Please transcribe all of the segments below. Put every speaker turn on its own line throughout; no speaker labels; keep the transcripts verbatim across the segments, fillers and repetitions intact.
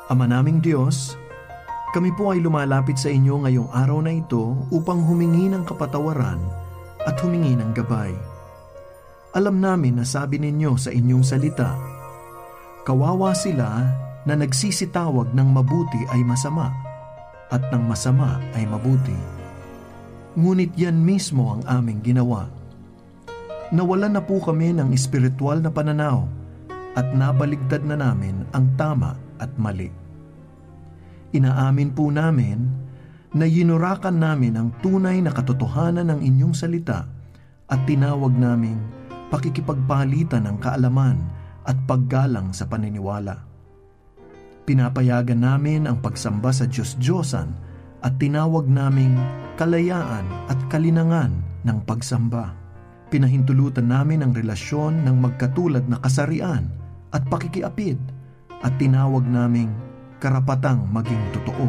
Ama naming Diyos, kami po ay lumalapit sa inyo ngayong araw na ito upang humingi ng kapatawaran at humingi ng gabay. Alam namin na sabi ninyo sa inyong salita, kawawa sila na nagsisitawag ng mabuti ay masama at ng masama ay mabuti. Ngunit yan mismo ang aming ginawa. Nawalan na po kami ng espiritual na pananaw at nabaligtad na namin ang tama at mali. Inaamin po namin na yinurakan namin ang tunay na katotohanan ng inyong salita at tinawag naming pakikipagpalitan ng kaalaman at paggalang sa paniniwala. Pinapayagan namin ang pagsamba sa Diyos-Diyosan at tinawag naming kalayaan at kalinangan ng pagsamba. Pinahintulutan namin ang relasyon ng magkatulad na kasarian at pakikiapid at tinawag naming karapatang maging totoo.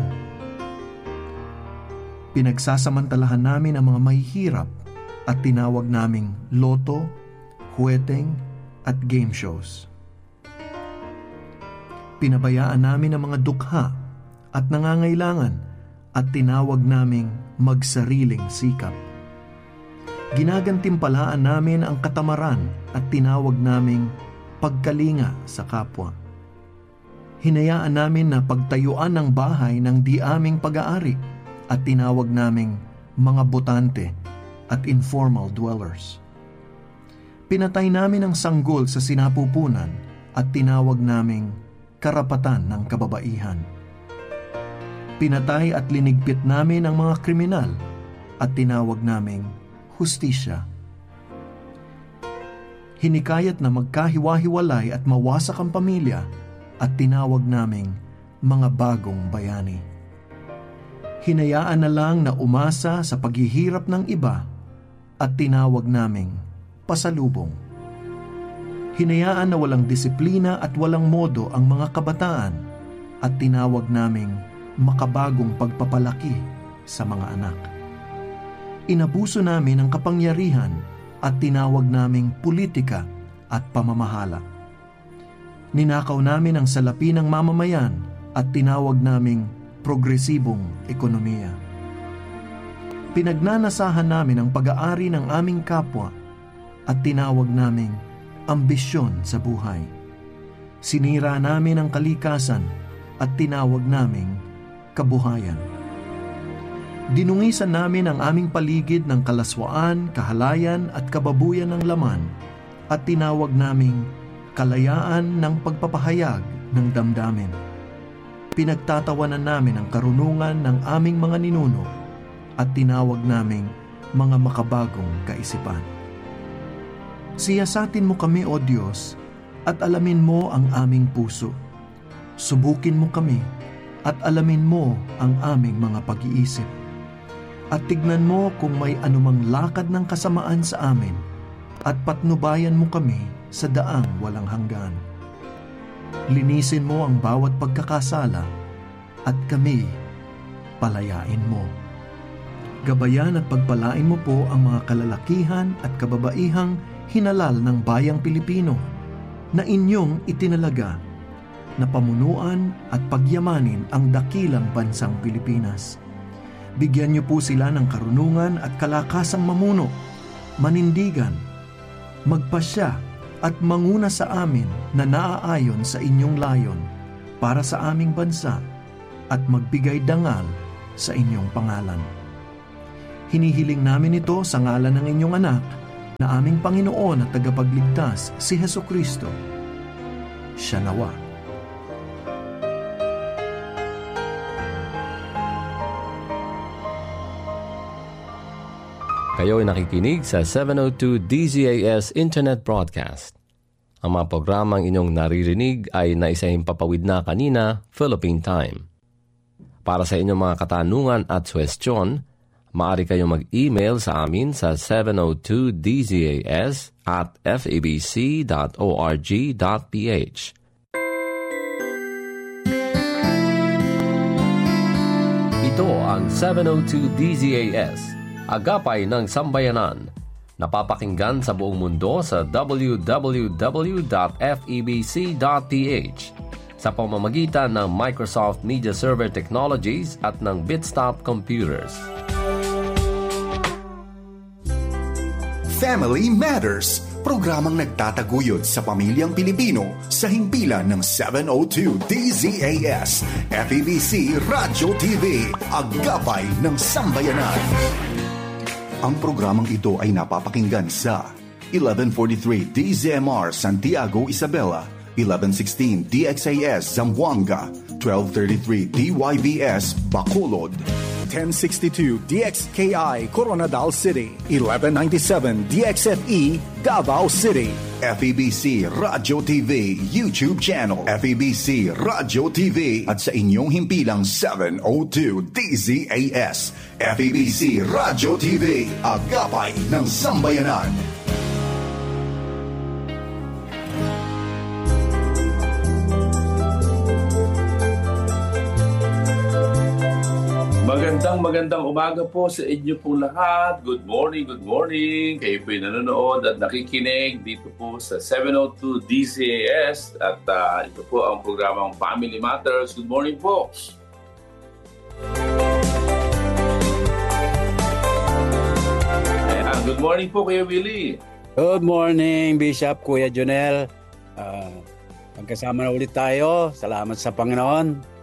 Pinagsasamantalahan namin ang mga mahihirap at tinawag naming loto, huweteng at game shows. Pinabayaan namin ang mga dukha at nangangailangan at tinawag naming magsariling sikap. Ginagantimpalaan namin ang katamaran at tinawag naming pagkalinga sa kapwa. Hinayaan namin na pagtayuan ng bahay ng di aming pag-aari at tinawag naming mga botante at informal dwellers. Pinatay namin ang sanggol sa sinapupunan at tinawag naming karapatan ng kababaihan. Pinatay at linigpit namin ang mga kriminal at tinawag naming hustisya. Hinikayat na magkahiwa-hiwalay at mawasak ang pamilya at tinawag naming mga bagong bayani. Hinayaan na lang na umasa sa paghihirap ng iba at tinawag naming pasalubong. Hinayaan na walang disiplina at walang modo ang mga kabataan at tinawag naming makabagong pagpapalaki sa mga anak. Inabuso namin ang kapangyarihan at tinawag naming politika at pamamahala. Ninakaw namin ang salapi ng mamamayan at tinawag naming progresibong ekonomiya. Pinagnanasahan namin ang pag-aari ng aming kapwa at tinawag naming ambisyon sa buhay. Sinira namin ang kalikasan at tinawag naming kabuhayan. Dinungisan namin ang aming paligid ng kalaswaan, kahalayan at kababuyan ng laman at tinawag naming kalayaan ng pagpapahayag ng damdamin. Pinagtatawanan namin ang karunungan ng aming mga ninuno at tinawag naming mga makabagong kaisipan. Siyasatin mo kami, O Diyos, at alamin mo ang aming puso. Subukin mo kami at alamin mo ang aming mga pag-iisip. At tignan mo kung may anumang lakad ng kasamaan sa amin at patnubayan mo kami sa daang walang hanggan. Linisin mo ang bawat pagkakasala at kami palayain mo. Gabayan at pagpalain mo po ang mga kalalakihan at kababaihang hinalal ng bayang Pilipino na inyong itinalaga na pamunuan at pagyamanin ang dakilang bansang Pilipinas. Bigyan niyo po sila ng karunungan at kalakasang mamuno, manindigan, magpasya at manguna sa amin na naaayon sa inyong layon para sa aming bansa at magbigay dangal sa inyong pangalan. Hinihiling namin ito sa ngalan ng inyong anak na aming Panginoon at tagapagligtas si Hesukristo. Siya nawa.
Kayo ay nakikinig sa seven oh two D Z A S Internet Broadcast. Ang mga programang inyong naririnig ay naisahimpapawid na kanina, Philippine Time. Para sa inyong mga katanungan at suwestyon, maaari kayong mag-email sa amin sa seven oh two D Z A S at f a b c dot org dot p h. Ito ang seven oh two D Z A S, Agapay ng Sambayanan. Napapakinggan sa buong mundo sa w w w dot f e b c dot p h, sa pamamagitan ng Microsoft Media Server Technologies at ng Bitstop Computers.
Family Matters, programang nagtataguyod sa pamilyang Pilipino sa himpilan ng seven oh two D Z A S, F E B C Radyo T V, Agapay ng Sambayanan. Ang programang ito ay napapakinggan sa eleven forty-three D Z M R Santiago, Isabela, eleven sixteen D X A S Zamboanga, twelve thirty-three D Y B S Bacolod, ten sixty-two D X K I Coronadal City, eleven ninety-seven D X F E Davao City, F E B C Radyo T V YouTube channel, F E B C Radyo T V at sa inyong himpilang seven oh two D Z A S, F E B C Radyo T V, Agapay ng Sambayanan.
Magandang magandang umaga po sa inyo pong lahat. Good morning, good morning. Kayo po'y nanonood at nakikinig dito po sa seven oh two D Z A S at uh, ito po ang programang Family Matters. Good morning po. Ayan, good morning po Kuya Willie.
Good morning, Bishop, Kuya Jonel. Uh, magkasama na ulit tayo. Salamat sa Panginoon.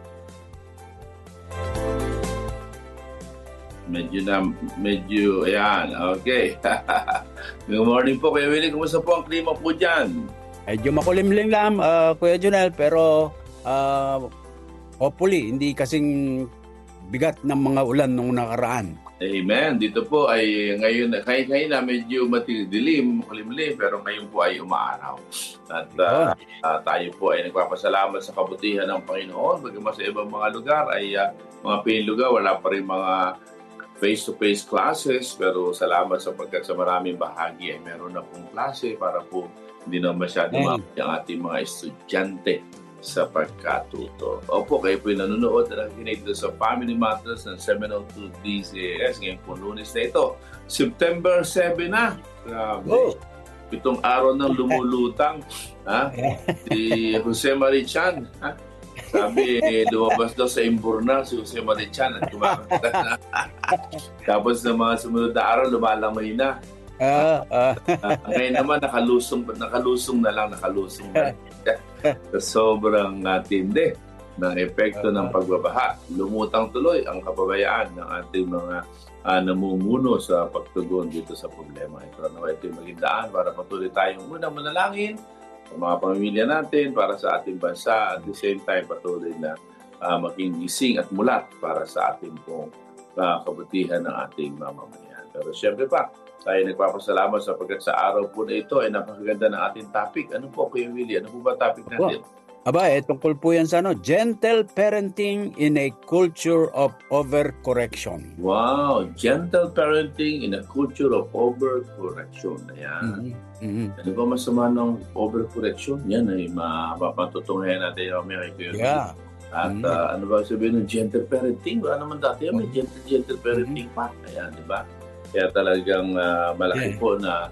Medyo na, medyo, ayan, okay. Good morning po, Kuya Willie. Kumusta po ang klima po dyan?
Medyo makulimlim lang, uh, Kuya Jonel, pero uh, hopefully, hindi kasing bigat ng mga ulan nung nakaraan.
Amen. Dito po ay ngayon, kahit ngayon na medyo matidilim, makulimlim, pero ngayon po ay umaaraw. At uh, uh, tayo po ay nagpapasalamat sa kabutihan ng Panginoon. Bagamat sa ibang mga lugar ay uh, mga pinlugar, wala pa rin mga face-to-face classes, pero salamat sapagkat sa maraming bahagi ay meron na pong klase para po hindi na masyado mapit ang ating mga estudyante sa pagkatuto. Opo, kayo po yung nanonood na nakikinig sa Family Matters ng seven oh two D Z A S. Ngayon po lunes na ito. September seven na. Grabe. Oh. Itong araw ng lumulutang. Ha? Si Jose Marichan. Ha? Sabi, eh, lumabas daw sa Imburna si Jose Marichan at kumakanta na. Tapos na mga sumunod na araw, lumalamay na. Uh, uh. uh, ngayon naman, nakalusong, nakalusong na lang, nakalusong na. Sobrang uh, tindi ng epekto ng pagbabaha. Lumutang tuloy ang kapabayaan ng ating mga uh, namumuno sa pagtugon dito sa problema ito. Ano, ito yung maging daan para patuloy tayong muna manalangin sa mga pamilya natin, para sa ating bansa, at the same time patuloy na uh, maging gising at mulat para sa ating pong uh, kabutihan ng ating mamamayan. Pero siyempre pa, tayo nagpapasalamat sapagkat sa araw po na ito ay napakaganda ng ating topic. Ano po, Kuya Willie? Ano po ba topic natin?
Aba, eh, tungkol po yan sa ano, gentle parenting in a culture of overcorrection.
Wow, gentle parenting in a culture of overcorrection. Ayan.
Mm-hmm. Mm-hmm.
Ano ba masama ng overcorrection? Yan ay mapapatutunghayan natin yung may kayo.
Yeah.
At mm-hmm. uh, ano ba sabihin ng gentle parenting? Wala naman dati yan, may gentle, gentle parenting mm-hmm. pa. Ayan, di ba? Kaya talagang uh, malaki yeah. po na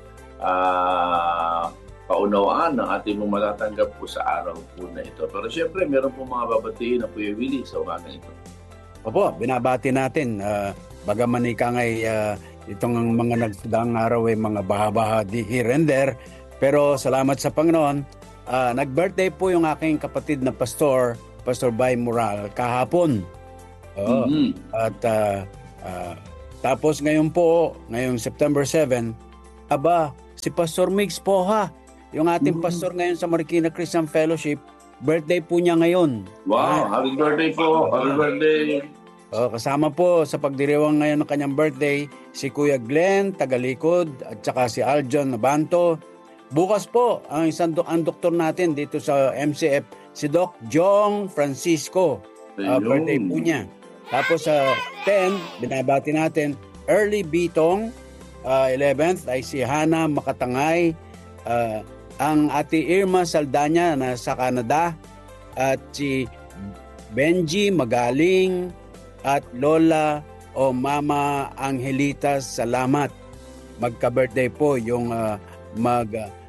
uh, kaunawaan ng ating mga matatanggap po sa araw po na ito. Pero siyempre, meron po mga babatiin na Kuya Willie sa umaga ito.
Opo, binabati natin. Uh, bagaman ika ngay uh, itong mga nagdaang araw ay mga baha-baha di here and there. Pero salamat sa Panginoon. Uh, nag-birthday po yung aking kapatid na pastor, Pastor Bay Moral, kahapon. Oh, mm-hmm. At uh, uh, tapos ngayon po, ngayong September seven, aba, si Pastor Mix po ha. Yung ating mm-hmm. pastor ngayon sa Marikina Christian Fellowship, birthday po niya ngayon.
Wow, happy birthday po. Happy birthday.
Oh, kasama po sa pagdiriwang ngayon ng kanyang birthday, si Kuya Glenn Tagalikod at saka si Aljon Nabanto. Bukas po, ang isang do- ang doktor natin dito sa M C F, si Doc Jong Francisco. Uh, birthday po niya. Tapos sa uh, ten, binabati natin, Early Bitong, uh, eleventh ay si Hana Makatangay, uh, ang Ate Irma Saldana na sa Canada, at si Benji Magaling, at Lola o Mama Angelita Salamat. Magka-birthday po yung uh, mag uh,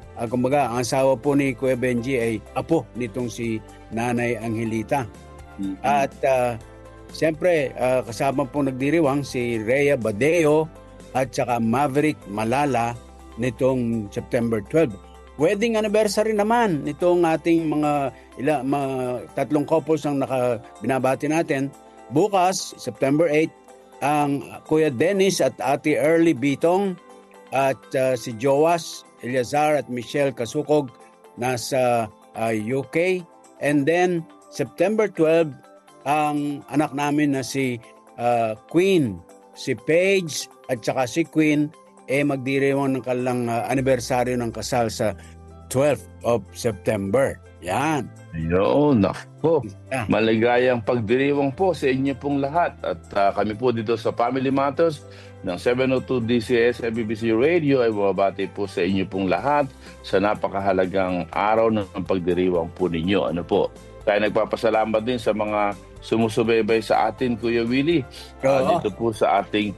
uh, kumbaga, ang asawa po ni Kuya Benji ay apo nitong si Nanay Angelita. Mm-hmm. At uh, siyempre, uh, kasama po nagdiriwang si Rhea Badeo at saka Maverick Malala nitong September twelfth. Wedding anniversary naman nitong ating mga, ila, mga tatlong couples ang naka, binabati natin. Bukas, September eighth, ang Kuya Dennis at Ate Early Bitong at uh, si Joas Eliazar at Michelle Kasukog nasa uh, U K. And then, September twelfth, ang anak namin na si uh, Queen, si Paige at saka si Queen, eh magdiriwang ng kanilang uh, anibersaryo ng kasal sa twelfth of September. Yan.
Yo, nako. Maligayang pagdiriwang po sa inyo pong lahat. At uh, kami po dito sa Family Matters ng seven oh two D C S F E B C Radio ay bumabati po sa inyo pong lahat sa napakahalagang araw ng pagdiriwang po ninyo. Ano po? Tayo nagpapasalamat din sa mga sumusubaybay sa atin, Kuya Willie. Uh, dito po sa ating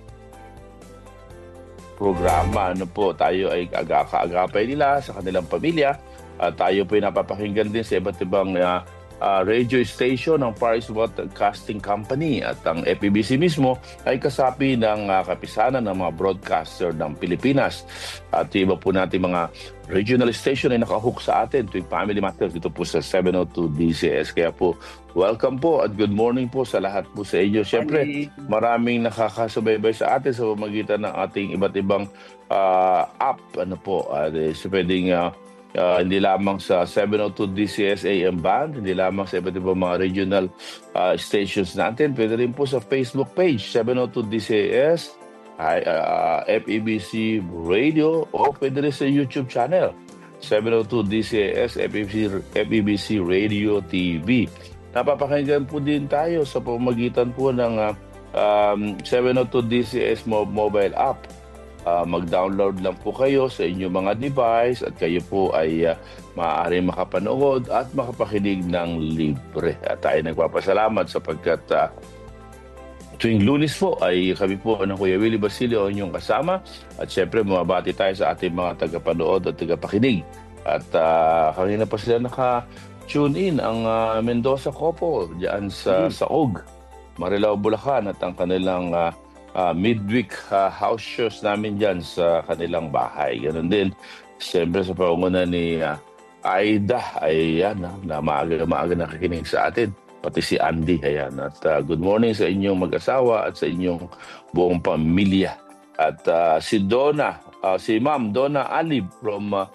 programa. Ano po? Tayo ay aga-kaagapay nila sa kanilang pamilya. Uh, tayo po ay napapakinggan din sa iba't ibang uh, uh, radio station ng Paris Broadcasting Company at ang F E B C mismo ay kasapi ng uh, kapisanan ng mga broadcaster ng Pilipinas. At iba po natin mga regional station ay nakahook sa atin tuwing Family Matters dito po sa seven oh two D C S. Kaya po, welcome po at good morning po sa lahat po sa inyo. Siyempre, maraming nakakasubaybay sa atin sa pamagitan ng ating iba't ibang uh, app. Ano po, uh, so pwedeng uh, Uh, hindi lamang sa seven oh two D C S A M band, hindi lamang sa iba't ibang mga regional uh, stations natin. Pwede rin po sa Facebook page, seven oh two D C S, uh, F E B C Radio, o pwede rin sa YouTube channel, seven oh two D C S F E B C Radio T V. Napapakinggan po din tayo sa pamamagitan po ng uh, um, seven oh two D C S mo- mobile app. Uh, mag-download lang po kayo sa inyong mga device at kayo po ay uh, maaari makapanood at makapakinig ng libre. At tayo nagpapasalamat sapagkat uh, tuwing Lunes po ay kami po ng Kuya Willie Basilio ang inyong kasama. At syempre mababati tayo sa ating mga tagapanood at tagapakinig. At uh, kanina pa sila naka-tune in ang uh, Mendoza couple diyan sa hmm. Saog, Marilao, Bulacan at ang kanilang uh, Uh, midweek uh, house shows namin dyan sa kanilang bahay. Ganun din, siyempre sa pangunguna ni uh, Aida, ay yan, uh, na maaga-maaga nakikinig sa atin. Pati si Andy, ayan. At uh, good morning sa inyong mag-asawa at sa inyong buong pamilya. At uh, si Donna, uh, si Ma'am Donna Alib from uh,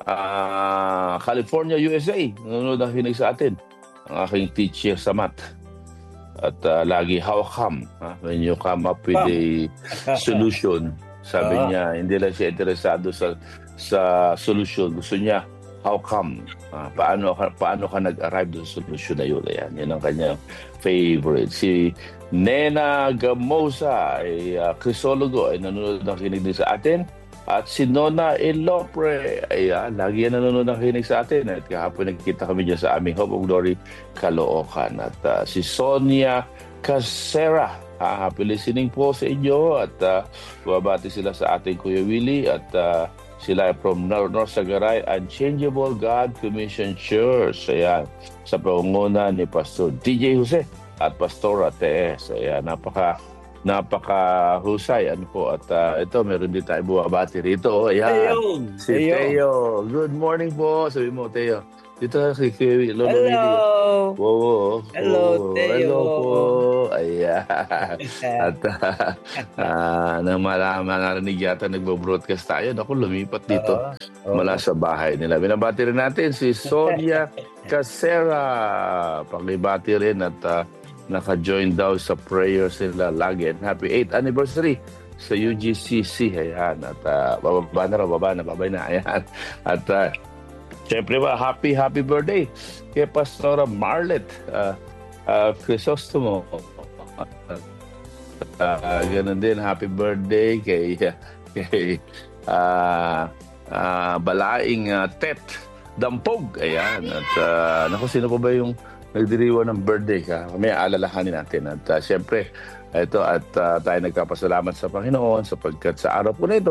uh, California, U S A. Nanonood nakikinig sa atin. Ang aking teacher sa math. At uh, lagi, how come? Huh? When you come up with a solution, sabi uh-huh. niya, hindi lang siya interesado sa sa solution. Gusto niya, how come? Uh, paano, paano ka nag-arrive doon sa solution na yun? Ayan, yun ang kanyang favorite. Si Nena Gamosa, ay uh, Crisologo, ay nanonood ng kinig din sa atin. At si Nona Elopre, ay uh, lagi yan nanonood ng kinig sa atin. At kahapon nagkita kami dyan sa aming Hope of Glory, Caloocan. At uh, si Sonia Casera, uh, happy listening po sa inyo. At uh, babati sila sa ating Kuya Willie. At uh, sila from North, North Sagaray, Unchangeable God Commission Church. Ayan, sa pangunguna ni Pastor D J Jose at Pastora T S. Ayan, napaka... napaka-husay. Ano po? At uh, ito, meron din tayo buwabati rito. Ayan. Ayun. Si Ayun. Teo. Good morning po. Sabi mo, Teo. Dito si Kiwi. Lolo
Hello.
Video. Wow.
Hello,
oh,
Teo.
Hello po. Ayan. At uh, uh, nang malaman narinig yata nagbo-broadcast tayo. Naku, lumipat dito. Uh-huh. Uh-huh. Mula sa bahay nila. Binabati rin natin si Sonia Casera. Pakibati rin at uh, naka-join daw sa prayers nila lagi. And happy eighth anniversary sa U G C C. Ayan. At uh, bababa na raw, bababa na, babay na. Ayan. At uh, syempre ba, happy, happy birthday kay Pastora Marlet uh, uh, Crisostomo. Uh, uh, ganun din, happy birthday kay, kay uh, uh, Balaing uh, Tet Dampog. Ayan. At uh, naku, sino pa ba yung nagdiriwan ng birthday ka? May alalahanin natin. At uh, siyempre, ito at uh, tayo nagpapasalamat sa Panginoon sapagkat sa araw po na ito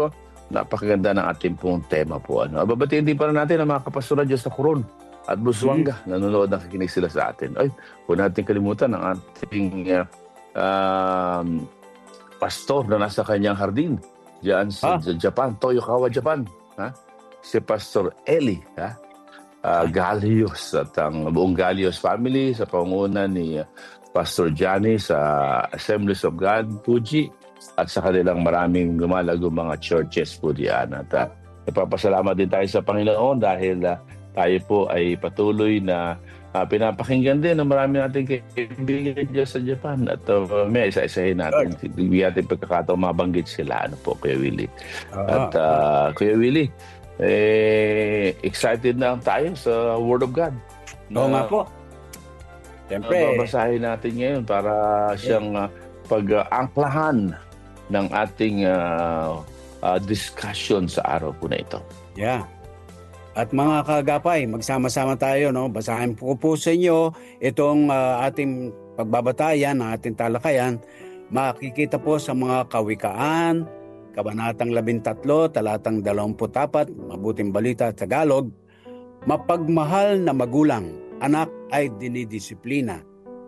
napakaganda ng ating pong tema po. Ano? Babatiin din para natin ang mga kapastora dyan sa Coron at Busuanga. Mm-hmm. Nanonood, nakikinig sila sa atin. Ay, huwag natin kalimutan ang ating uh, um, pastor na nasa kanyang hardin diyan sa ah. Japan, Toyokawa, Japan. Ha? Si Pastor Eli, ha? Uh, Galios at ang buong Galios family sa pangunguna ni uh, Pastor Johnny sa Assemblies of God, Fuji, at sa kanilang maraming lumalago mga churches po diyan. At uh, ipapasalamat din tayo sa Panginoon dahil uh, tayo po ay patuloy na uh, pinapakinggan din ng marami nating kaibigan dyan sa Japan. At uh, may isa-isahin natin. Bigyan natin pagkakataon mabanggit sila. Ano po, Kuya Willie? Uh-huh. At uh, Kuya Willie, eh, excited na tayo sa Word of God.
Oo nga po. Siyempre.
Uh, babasahin natin ngayon para siyang uh, pag-angklahan ng ating uh, uh, discussion sa araw po na ito.
Yeah. At mga kagapay, magsama-sama tayo, no? Basahin po po sa inyo itong uh, ating pagbabatayan, ating talakayan. Makikita po sa mga kawikaan, Kabanatang labintatlo, talatang dalawamput apat, Mabuting Balita Tagalog, mapagmahal na magulang, anak ay dinidisiplina.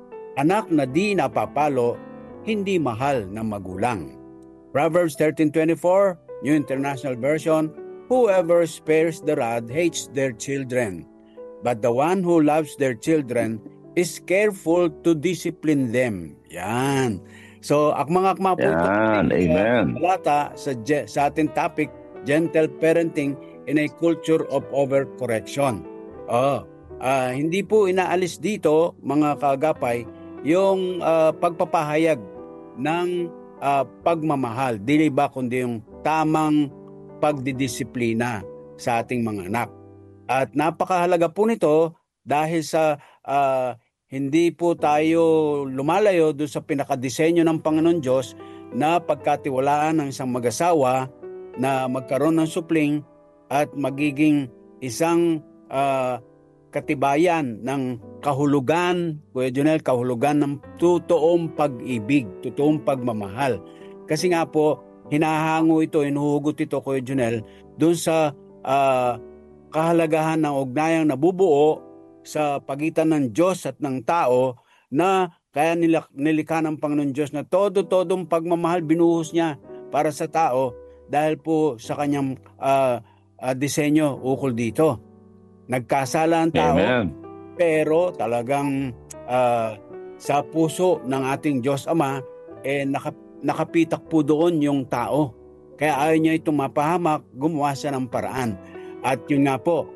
Anak na di napapalo, hindi mahal na magulang. Proverbs thirteen twenty-four, New International Version, whoever spares the rod hates their children, but the one who loves their children is careful to discipline them. Yan. So, akmang-akma po ito.
Yan, amen.
Balata sa, sa ating topic, gentle parenting in a culture of overcorrection. Oh, uh, hindi po inaalis dito, mga kaagapay, yung uh, pagpapahayag ng uh, pagmamahal. Dili ba kundi yung tamang pagdidisiplina sa ating mga anak. At napakahalaga po nito dahil sa uh, hindi po tayo lumalayo doon sa pinakadisenyo ng Panginoon Diyos na pagkatiwalaan ng isang mag-asawa na magkaroon ng supling at magiging isang uh, katibayan ng kahulugan, Kuya Jonel, kahulugan ng totoong pag-ibig, totoong pagmamahal. Kasi nga po, hinahango ito, hinuhugot ito, Kuya Jonel, doon sa uh, kahalagahan ng ugnayang nabubuo sa pagitan ng Diyos at ng tao na kaya nilikha ng Panginoon Diyos na todo-todong pagmamahal binuhos niya para sa tao dahil po sa kanyang uh, uh, disenyo ukol dito. Nagkasala ang tao, Amen. Pero talagang uh, sa puso ng ating Diyos Ama, eh, nakap nakapitak po doon yung tao. Kaya ayaw niya itong mapahamak, gumawa siya ng paraan. At yun nga po,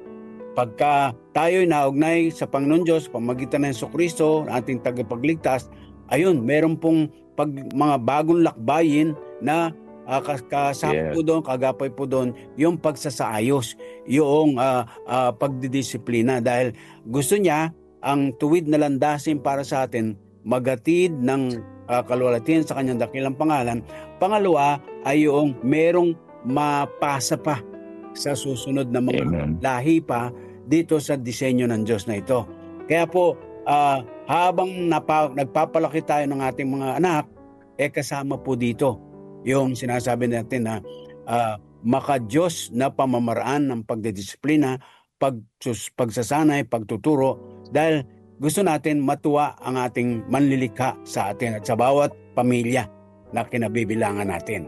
pagka tayo'y naugnay sa Panginoon Diyos, pamagitan ng Jesucristo, ating tagapagligtas, ayun, meron pong pag, mga bagong lakbayin na uh, kasama yeah. po doon, kagapay po doon, yung pagsasaayos, yung uh, uh, pagdidisiplina. Dahil gusto niya, ang tuwid na landasin para sa atin, magatid ng uh, kaluwalhatian sa kanyang dakilang pangalan. Pangalawa ay yung merong mapasa pa sa susunod na mga Amen. Lahi pa dito sa disenyo ng Diyos na ito. Kaya po, uh, habang napa, nagpapalaki tayo ng ating mga anak, eh kasama po dito yung sinasabi natin na uh, maka-Diyos na pamamaraan ng pagdidisiplina, pag, pagsasanay, pagtuturo, dahil gusto natin matuwa ang ating manlilikha sa atin at sa bawat pamilya na kinabibilangan natin.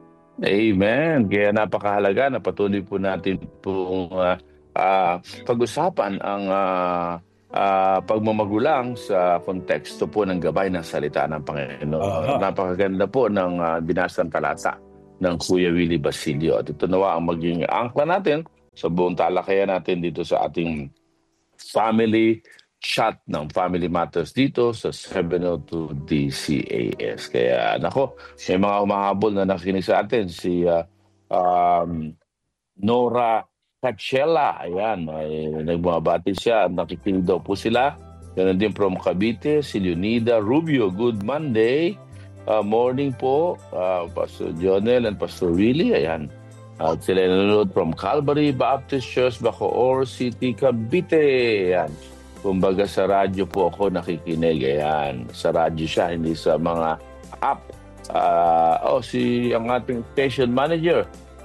Amen. Kaya napakahalaga na patuloy po natin pong uh, uh, pag-usapan ang uh, uh, pagmamagulang sa konteksto po ng gabay ng salita ng Panginoon. Uh-huh. Napakaganda po ng uh, binasang talata ng Kuya Willie Basilio. At ito nawa ang maging angkla natin sa buong talakayan natin dito sa ating family chat ng Family Matters dito sa seven oh two D C A S. Kaya nako, may mga umahabol na nakikinig sa atin. Si uh, um, Nora Cachela, ayan, ay nagbabati siya. Nakikinig daw po sila. Ganun din from Cavite, si Leonida Rubio. Good Monday. Uh, morning po, uh, Pastor Jonel and Pastor Willie. Ayan. At sila nanonood from Calvary Baptist Church, Bacoor City, Cavite. Ayan. Kumbaga sa radyo po ako nakikinig. Ayan. Sa radyo siya, hindi sa mga app. Uh, oh, si ang ating station manager,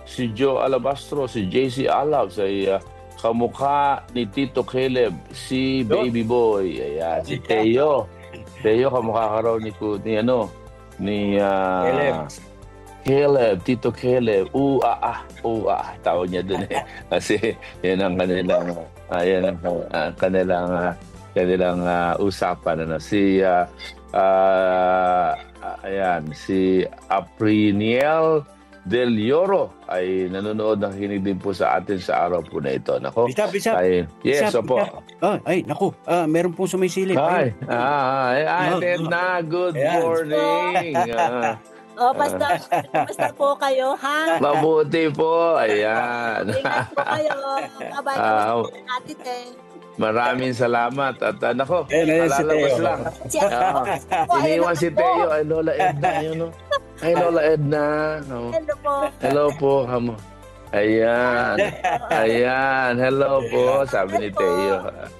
si Joe Alabastro, si J C Alabs, ay uh, kamukha ni Tito Caleb, si Baby Boy. Ayan, si Teo. Teo, kamukha ka raw ni, ni ano, ni uh,
Caleb.
Caleb, Tito Caleb. U ah ah, u ah, tawag niya dun eh. Kasi yan ang kanilang, uh, yan ang uh, kanilang, uh, kanilang uh, usapan. Ano? Si, uh, uh, ayan, si Apriniel Del Lloro ay nanonood, nakikinig din po sa atin sa araw po na ito. Nako.
Bisap, bisap.
Ay, yes,
Bisap,
opo.
bisap. Oh, ay, naku, uh, meron pong sumisilip.
Ay, ah, ay, ay,
No,
Edna, good
Ayan.
morning. Ah,
O, basta, basta po kayo, ha?
mabuti po, ayan.
Ingat po kayo. Kabay
Ah,
po natin eh.
Maraming salamat. At uh, nako,
Ayan, ayan si
nalalabas
Teo.
lang.
Si
Ah, iniwan si Teo. Ay, Lola Edna. Yun, no? Ay, Lola Edna. Oh.
Hello po.
Hello po, hamo. Ayan. Ayan. Hello po, sabi ni Teo.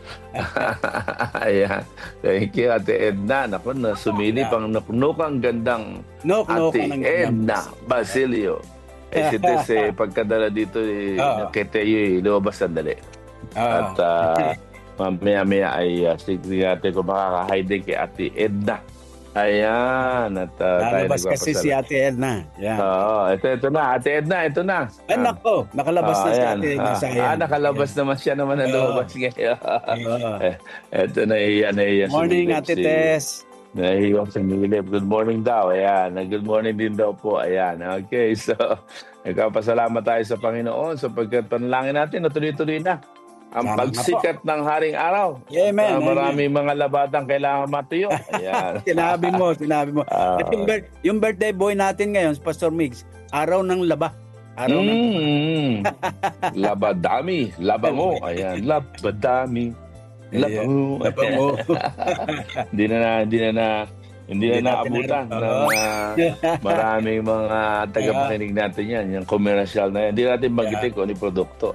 Ayan. Thank you, Ate Edna. Naku, na sumilip ang nuknukang gandang
Nok, nok.
Ate Edna Basilio. Eh, si Tess, eh, pagkadala dito, eh,
Oo.
kay Teo, eh, lumabas sandali. At uh, mamaya-maya ay uh, sige natin kung makaka-hide kay Ate Edna. Ayan. At uh, tayo
Lalabas kasi si
nagpapasalamat.
Ate Edna. Yan.
Oo, ito, ito na. Ate Edna, ito na.
Ay, nako, nakalabas
Ah,
na si
ayan.
Ate Edna
Ah,
sa
ah, nakalabas naman siya naman na
Oo.
lumabas ngayon.
Oo.
Eh, ito na iyan, iyan.
Morning,
sumilip
Ate
si-
Tess.
Nahiwag sa Milip. Good morning daw. Ayan. Good morning din daw po. Ayan. Okay. So, nagpapasalamat tayo sa Panginoon sapagkat panalangin natin na tuloy-tuloy na ang
Tama na
pagsikat ng haring araw.
Amen,
Ah,
amen.
maraming mga labadang kailangan matuyo. Ayan.
Sinabi mo, sinabi mo.
Ah.
At yung, bir- yung birthday boy natin ngayon, Pastor Migs, araw ng laba. Araw ng
Mm. Labadami. Labango. Ayan. Labadami. Labango.
Labango.
Hindi na na, hindi na na, hindi na
Hindi natin
naabutan
alam.
ng ah, maraming mga tagapakinig natin yan. Yung commercial na yan. Hindi natin magitin kung ano yung produkto.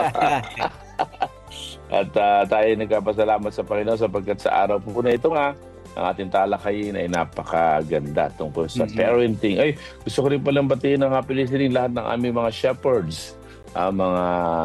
At ah, tayo nagpapasalamat sa Panginoon sapagkat sa araw po na ito nga, ang ating talakayin ay napakaganda tungkol sa
Mhm.
parenting. Ay, gusto ko rin palang batiin ng happy listening lahat ng aming mga shepherds, ang mga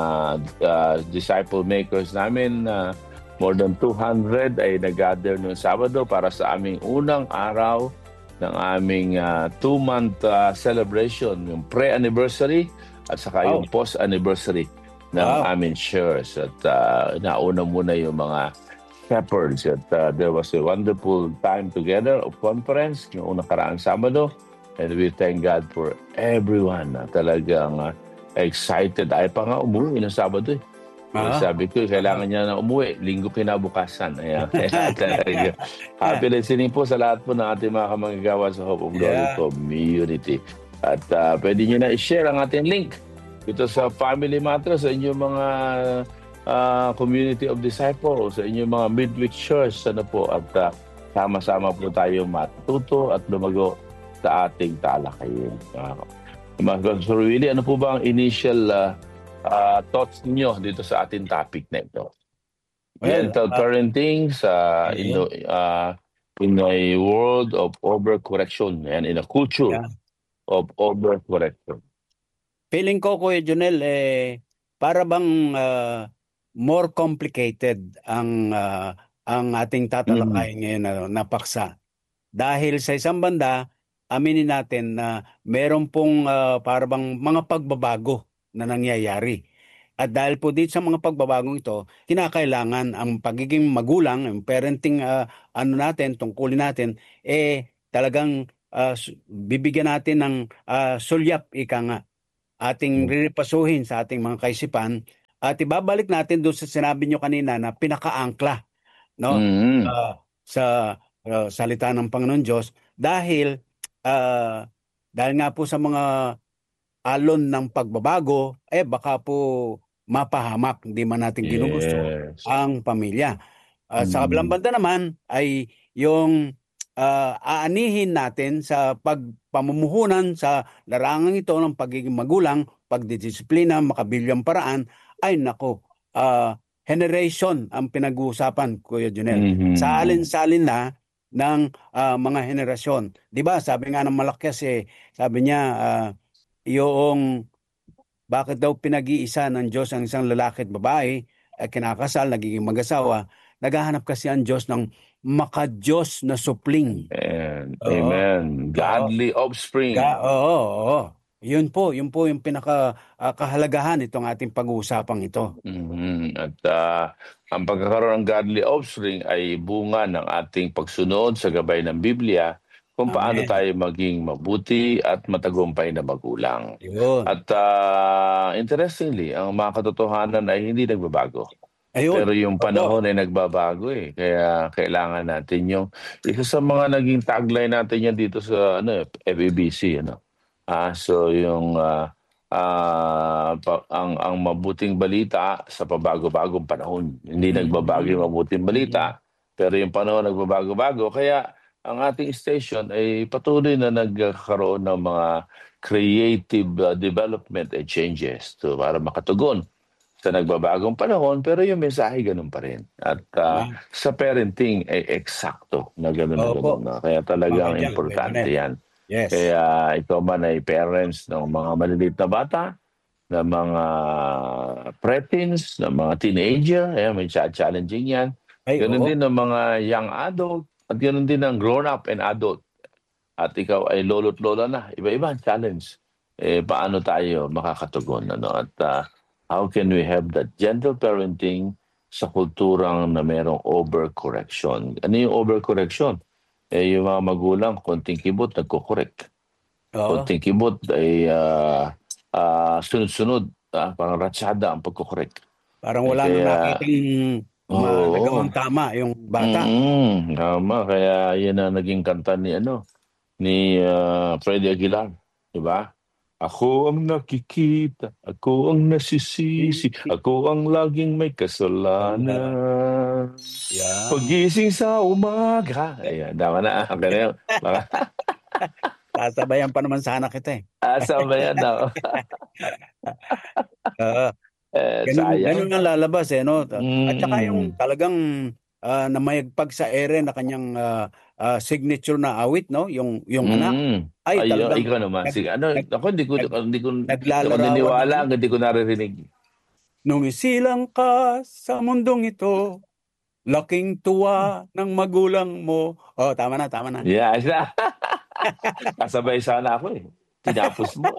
ah, disciple makers namin na more than two hundred ay nag-gather noong Sabado para sa aming unang araw ng aming uh, two-month uh, celebration, yung pre-anniversary at saka yung
Wow.
post-anniversary ng
Wow.
aming church. At uh, nauna muna yung mga shepherds. At uh, there was a wonderful time together of conference noong nakaraang Sabado. And we thank God for everyone na talagang uh, excited. Ay pa nga umuwi ng Sabado eh.
Ah.
Sabi ko, kailangan niya na umuwi. Linggo kinabukasan. Ayan. Kaya, happy listening po sa lahat po ng ating mga kamagagawa sa Hope of Glory
Yeah.
Community. At uh, pwede niyo na i-share ang ating link dito sa Family Matter, sa inyong mga uh, Community of Disciples, sa inyong mga Midweek Church. Ano po, at uh, sama-sama po tayo matuto at lumago sa ating talakayin. Uh, Mga Sir Willie, ano po ba ang initial uh, uh, thoughts niyo dito sa ating topic na ito?
Well,
Mental
uh,
parenting sa
yeah.
in, uh, in a world of overcorrection and in a culture
Yeah.
of overcorrection.
Feeling ko, Kuya Junel, eh, para bang ah, more complicated ang ah, ang ating tatalakayin ngayon na, na paksa. Dahil sa isang banda, aminin natin na meron pong ah, para bang mga pagbabago na nangyayari. At dahil po dito sa mga pagbabagong ito, kinakailangan ang pagiging magulang, ang parenting ah, ano natin, tungkulin natin, eh talagang ah, su- bibigyan natin ng ah, sulyap, ika nga, ating rirepasuhin sa ating mga kaisipan at ibabalik natin doon sa sinabi nyo kanina na pinakaangkla, no?
Mhm.
Ah, sa ah, salita ng Panginoon Diyos dahil ah, dahil nga po sa mga alon ng pagbabago, eh baka po mapahamak, hindi man natin ginugusto
Yes.
ang pamilya. Ah, Sa
Mm.
kabilang banda naman ay yung ah, aanihin natin sa pagpamumuhunan sa larangang ito ng pagiging magulang, pagdidisiplina, makabilyang paraan, ay nako, ah, generation ang pinag-uusapan, Kuya Junel.
Mhm.
Salin-salin na ng ah, mga henerasyon. 'Di ba? Sabi nga ng Malakas eh, sabi niya ah, yung bakit daw pinag-iisa ng Diyos ang isang lalaki at babae, ay kinakasal, nagiging mag-asawa, naghahanap kasi ang Diyos ng maka-Diyos na supling.
And,
Oo.
amen. Godly offspring.
Ga, oo, oo. Yun po, yun po yung pinaka uh, kahalagahan itong ating pag-uusapang ito.
Mm-hmm. At uh, ang pagkakaroon ng godly offspring ay bunga ng ating pagsunod sa gabay ng Biblia kung paano
Amen.
tayo maging mabuti at matagumpay na magulang.
Yun.
At uh, interestingly, ang mga katotohanan ay hindi nagbabago.
Ayun.
Pero yung panahon ay nagbabago eh. Kaya kailangan natin yung isa sa mga naging tagline natin yan dito sa ano, F E B C. Ano? Ah, so yung uh, uh, pa, ang, ang mabuting balita sa pabago-bagong panahon. Hindi mm-hmm. nagbabago yung mabuting balita, pero yung panahon nagbabago-bago. Kaya ang ating station ay patuloy na nagkaroon ng mga creative uh, development and changes to para makatugon sa nagbabagong panahon, pero yung mensahe ganun pa rin. At uh, yeah. sa parenting ay eksakto na ganun na ganun. Na. Kaya talagang okay, importante yan.
Yes.
Kaya ikaw man ay parents ng mga maliliit na bata, ng mga preteens, ng mga teenager, ayan, may challenging yan. Ay, ganun oo. Din ng mga young adult, at ganoon din ang grown-up and adult. At ikaw ay lolo't lola na. Iba-iba ang challenge. Eh, paano tayo makakatugon? Ano? At uh, how can we have that gentle parenting sa kulturang na merong overcorrection? Ano yung overcorrection? Eh, yung mga magulang, konting kibot, nagko-correct. Oo. Konting kibot ay uh, uh, sunod-sunod. Uh, parang ratsada ang pagko-correct.
Parang wala eh, nang nakiting...
Oh,
nagawang tama yung bata.
Mm-hmm. Tama, kaya yan ang naging kanta ni ano ni uh, Freddie Aguilar, di ba? Ako ang nakikita, ako ang nasisisi, ako ang laging may kasalanan. Yeah. Pagising sa umaga. Ayan, tama na. Okay na.
Sasabayan pa naman sana kita eh.
Sasabayan na.
uh, Eh, ganun, ganun ang lalabas eh, no? Mm. At saka yung talagang uh, namayagpag sa ere na kanyang uh, uh, signature na awit, no? Yung yung
mm.
anak. Ay,
ay
talagang...
ikaw naman.
Nag,
Sige, ano,
nag,
ako hindi ko, nag, hindi ko,
naglalarawan.
Naniniwala, hindi ko naririnig.
Nung isilang ka sa mundong ito, laking tuwa ng magulang mo. Oh, tama na, tama na.
Yeah, kasabay sana ako eh. Tinapos mo.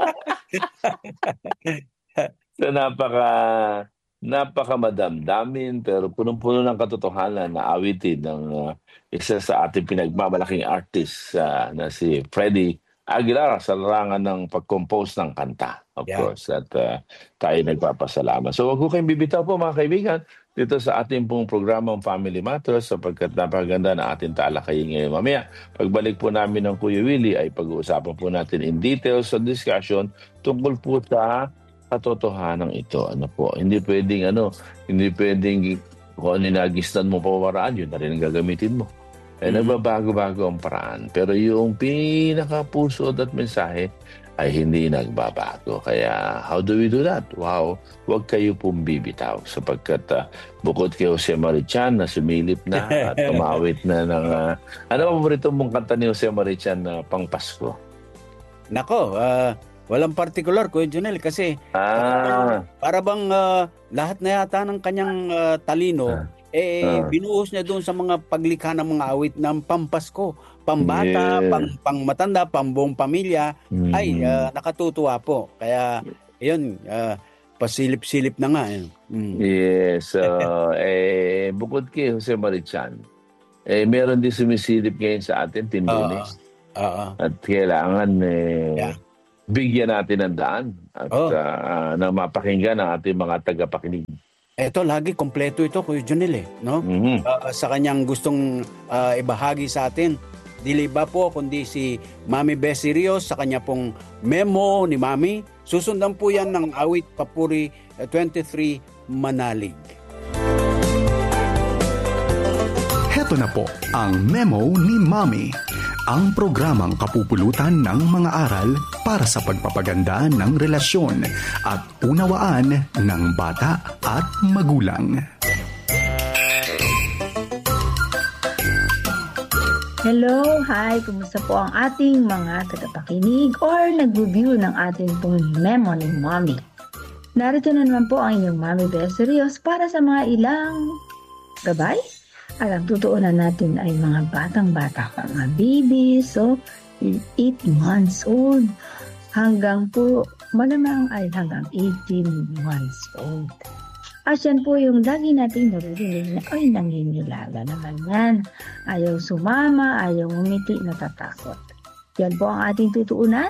So, napaka napaka madamdamin pero punong-puno ng katotohanan na awitin ng uh, isa sa ating pinagmamalaking artist uh, na si Freddie Aguilar sa larangan ng pag-compose ng kanta, of yeah. course. At uh, tayo nagpapasalamat. So wag ko kayong bibitaw po mga kaibigan dito sa ating pong programang Family Matters sapagkat napakaganda na ating talakayin ngayon mamaya. Pagbalik po namin ng Kuya Willie ay pag-uusapan po natin in details sa discussion tungkol po sa katotohanan ito. Ano po, hindi pwedeng ano, hindi pwedeng kung ano nagistan mo pawaraan, yun na rin ang gagamitin mo. Eh, mm-hmm. nagbabago-bago ang paraan. Pero yung pinakapuso at mensahe ay hindi nagbabago. Kaya, how do we do that? Wow, huwag kayo pong bibitaw sapagkat uh, bukod kay Jose Marichan na sumilip na at umawit na ng... Uh, ano ang paborito mong kanta ni Jose Marichan na uh, pang Pasko?
Nako, ah... Uh... walang particular, Kuya Junel, kasi
ah.
para bang uh, lahat na yata ng kanyang uh, talino, ah. eh ah. binuhos niya doon sa mga paglikha ng mga awit ng pampasko, pambata, yeah. pang, pang matanda, pang buong pamilya, mm. ay uh, nakatutuwa po. Kaya, yun, uh, pasilip-silip na nga. Eh. Mm.
Yes, uh, eh, bukod kay Jose Marichan, eh, meron din sumisilip ngayon sa atin, Tindunes.
Uh, uh, uh.
At kailangan, eh, yeah. bigyan natin ng daan at oh. uh, na mapakinggan ang ating mga tagapakinig.
Ito, lagi kompleto ito, Kuya Junel, eh, no?
Mm-hmm.
Uh, sa kanyang gustong uh, ibahagi sa atin. Dili ba po, kundi si Mami Bessie Rios sa kanya pong memo ni Mami. Susundan po yan ng awit Papuri uh, twenty-three, Manalig.
Heto na po ang memo ni Mami. Ang programang kapupulutan ng mga aral para sa pagpapaganda ng relasyon at unawaan ng bata at magulang.
Hello, hi, kumusta po ang ating mga tagapakinig or nag-review ng ating pong memo ni Mommy? Narito na naman po ang inyong Mami Best Serious para sa mga ilang gabay. At ang tutuunan natin ay mga batang-bata pa, mga baby, so eight months old hanggang po malamang ay hanggang eighteen months old. At yan po yung lagi natin naririnig na ay nangingilaga naman yan. Ayaw sumama, ayaw umiti, natatakot. Yan po ang ating tutuunan.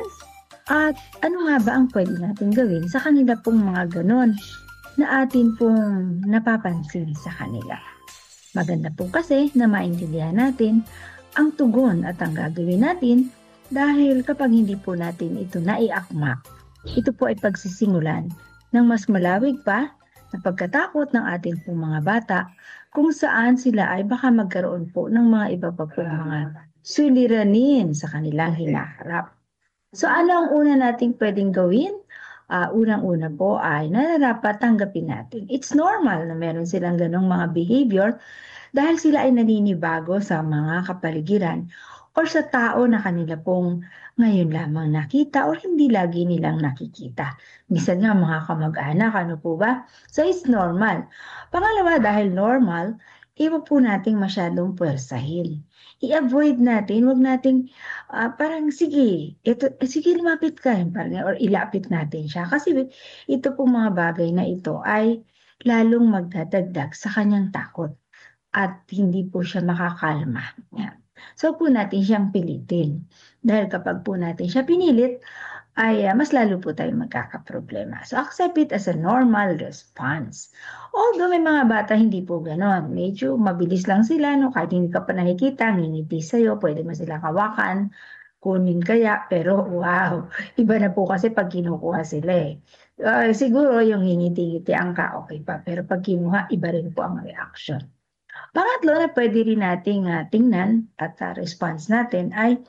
At ano nga ba ang pwede natin gawin sa kanila pong mga ganon na atin pong napapansin sa kanila. Maganda po kasi na maintindihan natin ang tugon at ang gagawin natin dahil kapag hindi po natin ito naiakma, ito po ay pagsisimulan ng mas malawig pa na pagkatakot ng ating pong mga bata kung saan sila ay baka magkaroon po ng mga iba pa po mga suliranin sa kanilang hinaharap. So ano ang una nating pwedeng gawin? Uh, Unang-una po ay nararapat tanggapin natin. It's normal na meron silang ganong mga behavior dahil sila ay naninibago sa mga kapaligiran or sa tao na kanila pong ngayon lamang nakita o hindi lagi nilang nakikita. Minsan nga mga kamag-anak, ano po ba? So it's normal. Pangalawa, dahil normal, iba po nating masyadong puwersahin. I-avoid natin, wag nating uh, parang sige, ito, sige lumapit ka, parang, or ilapit natin siya. Kasi ito pong mga bagay na ito ay lalong magdadagdag sa kanyang takot at hindi po siya makakalma. Yan. So po natin siyang pilitin. Dahil kapag po natin siya pinilit, ay uh, mas lalo po tayo magkakaproblema. So accept it as a normal response. Although may mga bata hindi po ganon. Medyo mabilis lang sila, no? Kahit hindi ka pa nakikita, ngingiti sa'yo, pwede mo sila kawakan, kunin kaya, pero wow, iba na po kasi pag kinukuha sila eh. Uh, siguro yung ngingiti-ngiti ang ka, okay pa. Pero pag kinuha, iba rin po ang reaction. Pangatlo na pwede rin nating uh, tingnan at uh, response natin ay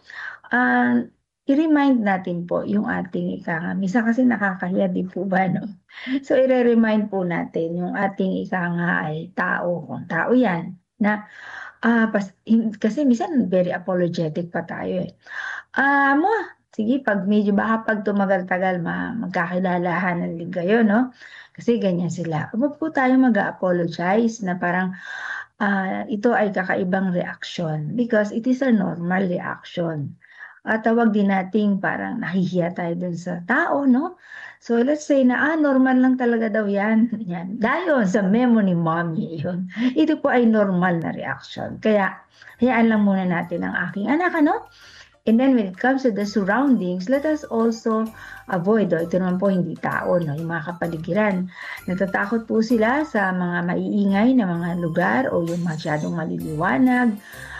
uh, i-remind natin po yung ating ika nga. Misa kasi nakakahiya din po ba, no? So, i-remind po natin yung ating ika nga ay tao. Kung tao yan. Na, uh, pas, kasi minsan very apologetic pa tayo eh. Ah, uh, mo, sige, pag medyo baka pag tumagal-tagal, ma, magkakilalahanan din kayo, no? Kasi ganyan sila. Huwag po tayo mag-apologize na parang uh, ito ay kakaibang reaction because it is a normal reaction. At tawag din nating parang nahihiya tayo dun sa tao, no? So let's say na, ah, normal lang talaga daw yan. yan. Dahil sa memo ni mommy yun. Ito po ay normal na reaction. Kaya, hayaan lang muna natin ang aking anak, ano? And then when it comes to the surroundings, let us also avoid, oh, ito naman po hindi tao, no? Yung mga kapaligiran. Natatakot po sila sa mga maiingay na mga lugar o yung masyadong maliliwanag.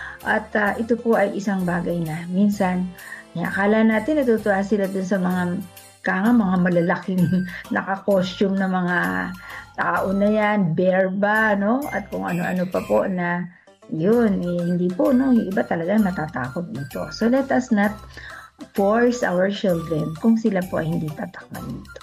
At uh, ito po ay isang bagay na minsan, akala natin natutuwa sila dun sa mga kanga, mga malalaking naka-costume na mga tao na yan, bear ba, no? At kung ano-ano pa po na yun, eh, hindi po, no? Yung iba talaga natatakot dito. So let us not force our children kung sila po ay hindi tatakman dito.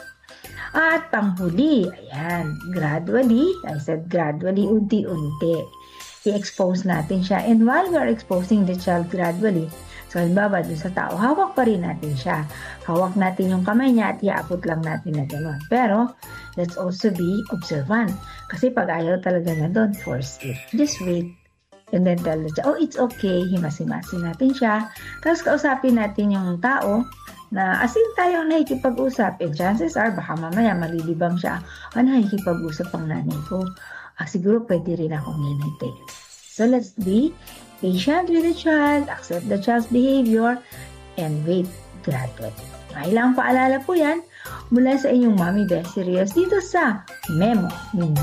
At panghuli, ayan, gradually, I said gradually, unti-unti. I-expose natin siya. And while we are exposing the child gradually, so halimbawa dun sa tao, hawak pa rin natin siya. Hawak natin yung kamay niya at iaabot lang natin na gano'n. Pero, let's also be observant. Kasi pag ayaw talaga na doon, force it. Just wait. And then tell the child, oh, it's okay. Himasi-masi natin siya. Tapos kausapin natin yung tao na asin tayong nakikipag-usap. And chances are, baka mamaya malilibang siya. O, nakikipag-usap ang nanay ko. Ah, siguro pwede rin akong ngingiti. So let's be patient with the child, accept the child's behavior, and wait gradually. Kailangang paalala po yan mula sa inyong Mommy Best Serious dito sa Memo ni